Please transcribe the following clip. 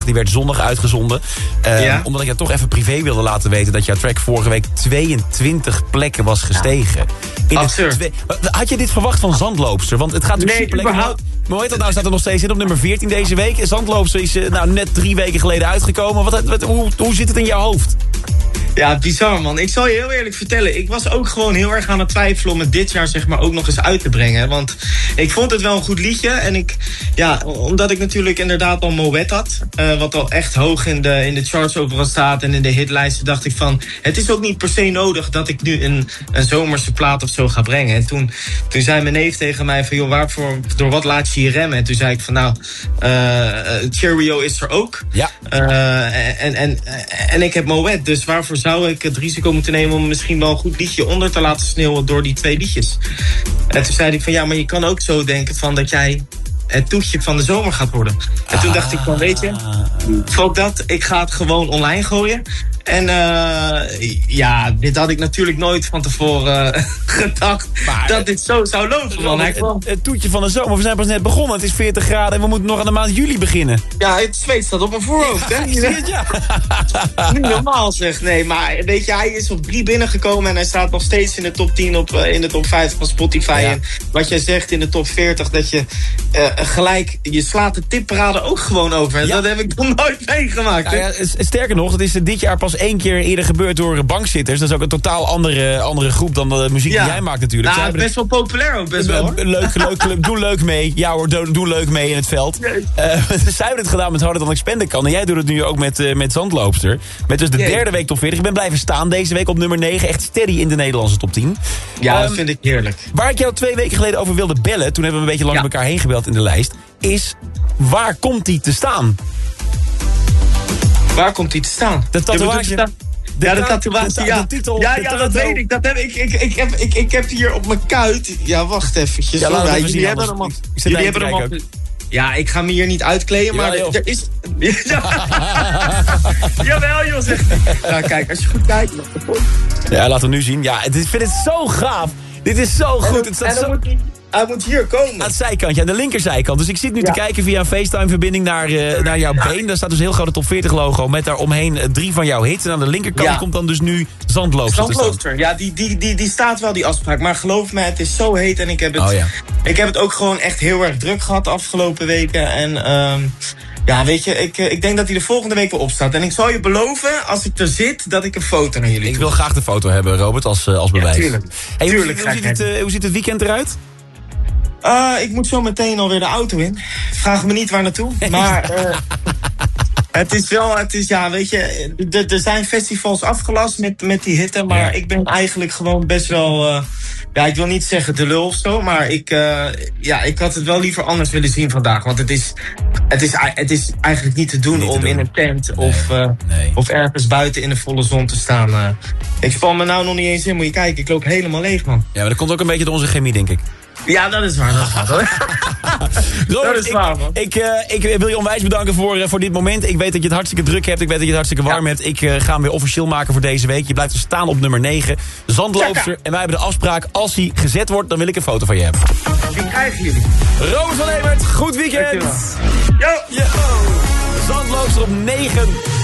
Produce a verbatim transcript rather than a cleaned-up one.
Die werd zondag uitgezonden. Uh, ja. Omdat ik je toch even privé wilde laten weten... dat jouw track vorige week tweeëntwintig plekken was gestegen. In Absurd. Twee... Had je dit verwacht van Zandloopster? Want het gaat natuurlijk nee, super lekker. Überhaupt... Maar hoe heet dat nou? Staat er nog steeds in op nummer veertien deze week. Zandloopster is uh, nou, net drie weken geleden uitgekomen. Wat, wat, hoe, hoe zit het in jouw hoofd? Ja, bizar man. Ik zal je heel eerlijk vertellen. Ik was ook gewoon heel erg aan het twijfelen om het dit jaar zeg maar ook nog eens uit te brengen. Want ik vond het wel een goed liedje. En ik, ja, omdat ik natuurlijk inderdaad al Moet had. Uh, wat al echt hoog in de, in de charts overal staat en in de hitlijsten. Dacht ik van, het is ook niet per se nodig dat ik nu een, een zomerse plaat of zo ga brengen. En toen, toen zei mijn neef tegen mij van, joh, waarvoor, door wat laat je je remmen? En toen zei ik van, nou, uh, Cheerio is er ook. Ja. Uh, en, en, en ik heb Moet, dus waarvoor zou ik het risico moeten nemen om misschien wel een goed liedje onder te laten sneeuwen door die twee liedjes. En toen zei ik van ja, maar je kan ook zo denken van dat jij het toetje van de zomer gaat worden. En toen dacht ik van weet je, fuck dat, ik ga het gewoon online gooien. En uh, ja, dit had ik natuurlijk nooit van tevoren uh, gedacht maar, dat dit zo zou lopen. Man. Het, het, het toetje van de zomer, we zijn pas net begonnen. Het is veertig graden en we moeten nog aan de maand juli beginnen. Ja, het zweet staat op mijn voorhoofd. Ja, hè? Ik zie het, ja. Niet normaal zeg, nee. Maar weet je, hij is op drie binnengekomen en hij staat nog steeds in de top tien, op, uh, in de top vijf van Spotify. Ja. En wat jij zegt in de top veertig, dat je uh, gelijk, je slaat de tipparade ook gewoon over. Ja. Dat heb ik nog nooit meegemaakt. Nou ja, sterker nog, het is dit jaar pas één keer eerder gebeurd door bankzitters. Dat is ook een totaal andere, andere groep dan de muziek ja. die jij maakt natuurlijk. Nou, best wel populair ook, best wel hoor. Leuk, leuk, leuk, doe leuk mee. Ja hoor, doe, doe leuk mee in het veld. Uh, zij hebben het gedaan met Harder dan ik spenden kan. En jij doet het nu ook met, uh, met Zandloopster. Met dus de Jee. derde week top veertig. Ik ben blijven staan deze week op nummer negen. Echt steady in de Nederlandse top tien. Ja, um, dat vind ik heerlijk. Waar ik jou twee weken geleden over wilde bellen, toen hebben we een beetje lang ja. met elkaar heen gebeld in de lijst, is waar komt die te staan? Waar komt die te staan? De tatoeage. De ja, de tatoeage, de, ja. De titel, ja, de ja dat weet ik. Dat heb ik, ik, ik, heb, ik, ik heb hier op mijn kuit... Ja, wacht eventjes. Ja, ja, jullie zien, hebben hem op. Jullie hebben hem op. Ja, ik ga me hier niet uitkleden, maar ja, er is... Jawel, joh, zegt hij. Nou, kijk, als je goed kijkt... Ja, laten we nu zien. Ja, ik vind het zo gaaf. Dit is zo goed. En, het staat en zo... Moet, hij moet hier komen. Aan het zijkantje, aan de linkerzijkant. Dus ik zit nu ja. te kijken via een FaceTime-verbinding naar, uh, naar jouw been. Daar staat dus een heel grote top veertig logo met daaromheen uh, drie van jouw hits. En aan de linkerkant ja. komt dan dus nu Zandloopster te staan. Zandloopster, ja, die, die, die, die staat wel, die afspraak. Maar geloof me, het is zo heet en ik heb het, oh, ja. ik heb het ook gewoon echt heel erg druk gehad de afgelopen weken. En... Um, ja, weet je, ik, ik denk dat hij de volgende week wel opstaat. En ik zal je beloven, als ik er zit, dat ik een foto naar jullie Ik doe. wil graag de foto hebben, Robert, als, als bewijs. Ja, tuurlijk. Hey, tuurlijk hoe, hoe, ziet het, uh, hoe ziet het weekend eruut? Uh, ik moet zo meteen alweer de auto in. Vraag me niet waar naartoe. Maar uh, het is wel, het is ja, weet je, er zijn festivals afgelast met, met die hitte. Maar ja. ik ben eigenlijk gewoon best wel... Uh, Ja, ik wil niet zeggen de lul of zo, maar ik, uh, ja, ik had het wel liever anders willen zien vandaag. Want het is, het is, het is eigenlijk niet te doen niet om te doen. in een tent nee, of, uh, nee. of ergens buiten in de volle zon te staan. Uh, ik span me nou nog niet eens in, moet je kijken, ik loop helemaal leeg, man. Ja, maar dat komt ook een beetje door onze chemie, denk ik. Ja, dat is waar. Dat is waar, Robert, dat is waar man. Ik, ik, uh, ik wil je onwijs bedanken voor, uh, voor dit moment. Ik weet dat je het hartstikke druk hebt. Ik weet dat je het hartstikke warm ja. hebt. Ik uh, ga hem weer officieel maken voor deze week. Je blijft er staan op nummer negen. Zandloopster. En wij hebben de afspraak. Als hij gezet wordt, dan wil ik een foto van je hebben. Die krijgen jullie. Robert van Emert, goed weekend. Yo. Yo. Zandloopster op negen.